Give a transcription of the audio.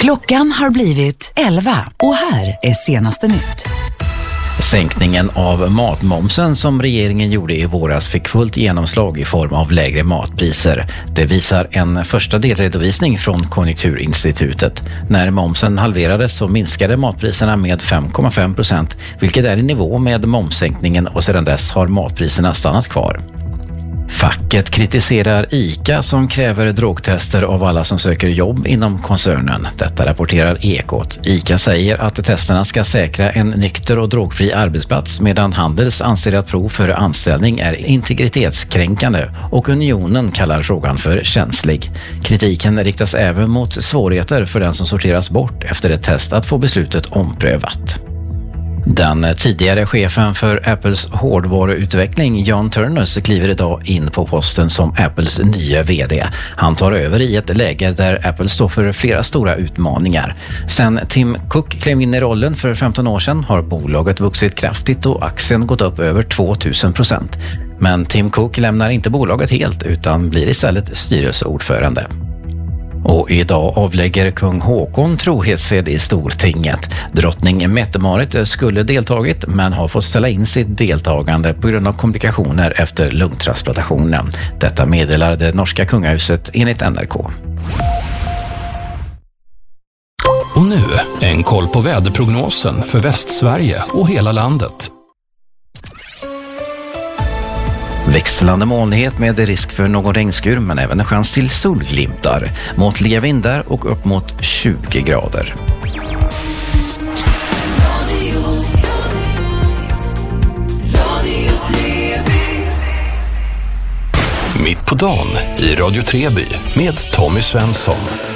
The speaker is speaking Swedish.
Klockan har blivit 11 och här är senaste nytt. Sänkningen av matmomsen som regeringen gjorde i våras fick fullt genomslag i form av lägre matpriser. Det visar en första delredovisning från Konjunkturinstitutet. När momsen halverades så minskade matpriserna med 5,5%, vilket är i nivå med momssänkningen, och sedan dess har matpriserna stannat kvar. Facket kritiserar ICA som kräver drogtester av alla som söker jobb inom koncernen. Detta rapporterar Ekot. ICA säger att testerna ska säkra en nykter och drogfri arbetsplats, medan Handels anser att prov för anställning är integritetskränkande och Unionen kallar frågan för känslig. Kritiken riktas även mot svårigheter för den som sorteras bort efter ett test att få beslutet omprövat. Den tidigare chefen för Apples hårdvaruutveckling, John Ternus, kliver idag in på posten som Apples nya vd. Han tar över i ett läge där Apple står för flera stora utmaningar. Sen Tim Cook klev in i rollen för 15 år sedan har bolaget vuxit kraftigt och aktien gått upp över 2000%. Men Tim Cook lämnar inte bolaget helt utan blir istället styrelseordförande. Och idag avlägger kung Håkon trohetsed i Stortinget. Drottning Mette-Marit skulle deltagit men har fått ställa in sitt deltagande på grund av komplikationer efter lungtransplantationen. Detta meddelar det norska kungahuset enligt NRK. Och nu en koll på väderprognosen för Västsverige och hela landet. Växlande molnighet med risk för någon regnskur men även en chans till solglimtar. Måttliga vindar och upp mot 20 grader. Mitt på dagen i Radio Treby med Tommy Svensson.